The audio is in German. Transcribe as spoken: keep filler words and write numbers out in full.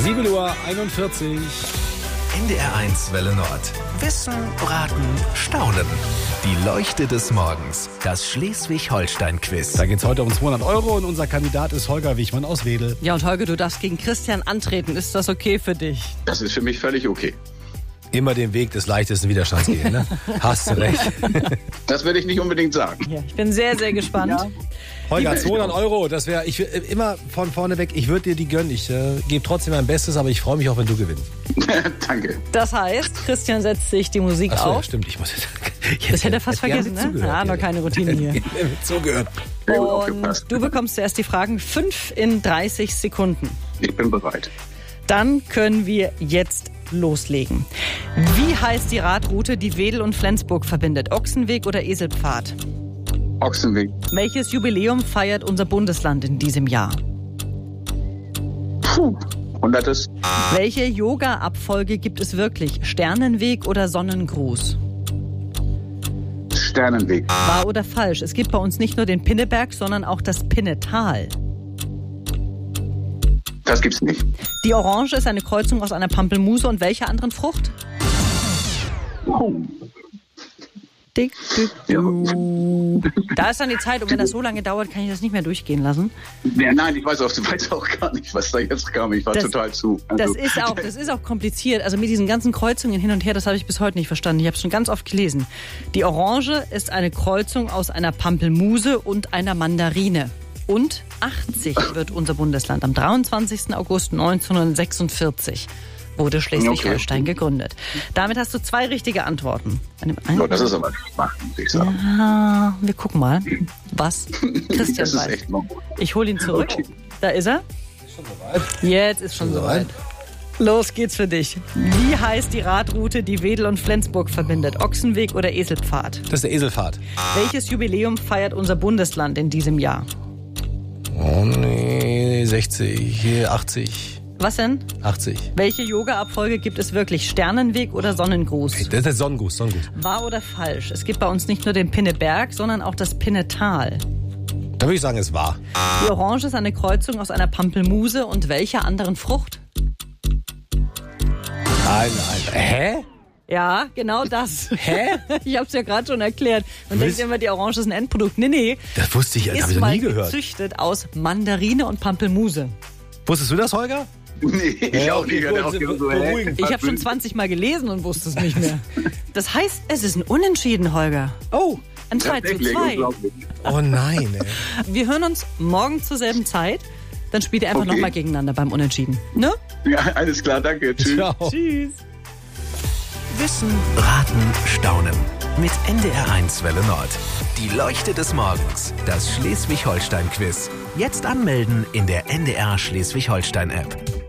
sieben Uhr einundvierzig. N D R eins Welle Nord. Wissen, raten, staunen. Die Leuchte des Morgens. Das Schleswig-Holstein-Quiz. Da geht's heute um zweihundert Euro und unser Kandidat ist Holger Wichmann aus Wedel. Ja, und Holger, du darfst gegen Christian antreten. Ist das okay für dich? Das ist für mich völlig okay. Immer den Weg des leichtesten Widerstands gehen, ne? Hast du recht. Das würde ich nicht unbedingt sagen. Ja, ich bin sehr, sehr gespannt. Ja. Holger, zweihundert Euro, das wäre, ich immer von vorne weg, ich würde dir die gönnen. Ich äh, gebe trotzdem mein Bestes, aber ich freue mich auch, wenn du gewinnst. Danke. Das heißt, Christian setzt sich die Musik Ach so, auf. Ja, stimmt, ich muss jetzt. Das hätte er fast vergessen, ne? Ja, noch keine Routine hier. Zugehört. Und du bekommst zuerst die Fragen fünf in dreißig Sekunden. Ich bin bereit. Dann können wir jetzt loslegen. Wie heißt die Radroute, die Wedel und Flensburg verbindet? Ochsenweg oder Eselpfad? Ochsenweg. Welches Jubiläum feiert unser Bundesland in diesem Jahr? Puh, hundertes. Welche Yoga-Abfolge gibt es wirklich? Sternenweg oder Sonnengruß? Sternenweg. Wahr oder falsch? Es gibt bei uns nicht nur den Pinneberg, sondern auch das Pinnetal. Das gibt's nicht. Die Orange ist eine Kreuzung aus einer Pampelmuse und welcher anderen Frucht? Oh. Dick, dick, du. Da ist dann die Zeit, und wenn das so lange dauert, kann ich das nicht mehr durchgehen lassen. Ja, nein, ich weiß auch, du weißt auch gar nicht, was da jetzt kam. Ich war das, total zu. Also. Das ist auch, das ist auch kompliziert. Also mit diesen ganzen Kreuzungen hin und her, das habe ich bis heute nicht verstanden. Ich habe es schon ganz oft gelesen. Die Orange ist eine Kreuzung aus einer Pampelmuse und einer Mandarine. Und achtzig wird unser Bundesland. Am dreiundzwanzigsten August neunzehnhundertsechsundvierzig wurde Schleswig-Holstein okay. gegründet. Damit hast du zwei richtige Antworten. Oh, das ist aber schwach, muss ich sagen. Ja, wir gucken mal, was Christian das ist weiß. Echt mal ich hole ihn zurück. Okay. Da ist er. Ist schon soweit. Jetzt ist schon, schon soweit. Los geht's für dich. Wie heißt die Radroute, die Wedel und Flensburg verbindet? Ochsenweg oder Eselpfad? Das ist der Eselpfad. Welches Jubiläum feiert unser Bundesland in diesem Jahr? Oh nee, sechzig, achtzig. Was denn? achtzig. Welche Yoga-Abfolge gibt es wirklich? Sternenweg oder Sonnengruß? Das ist der Sonnengruß, Sonnengruß. Wahr oder falsch? Es gibt bei uns nicht nur den Pinneberg, sondern auch das Pinnetal. Da würde ich sagen, es war. Die Orange ist eine Kreuzung aus einer Pampelmuse und welcher anderen Frucht? Nein, nein. Hä? Ja, genau das. Hä? Ich habe es ja gerade schon erklärt. Man Willst denkt immer, die Orange ist ein Endprodukt. Nee, nee. Das wusste ich, das habe ich noch nie gehört. Ist mal gezüchtet aus Mandarine und Pampelmuse. Wusstest du das, Holger? Nee, ich ja, auch nicht. Ich, auch so, ich habe schon zwanzig Mal gelesen und wusste es nicht mehr. Das heißt, es ist ein Unentschieden, Holger. Oh. Ein zwei zu zwei. Oh nein, ey. Wir hören uns morgen zur selben Zeit. Dann spielt ihr einfach okay. nochmal gegeneinander beim Unentschieden. Ne? Ja, alles klar, danke. Tschüss. Ciao. Tschüss. Wissen, raten, staunen. Mit N D R eins Welle Nord. Die Leuchte des Morgens. Das Schleswig-Holstein-Quiz. Jetzt anmelden in der N D R Schleswig-Holstein-App.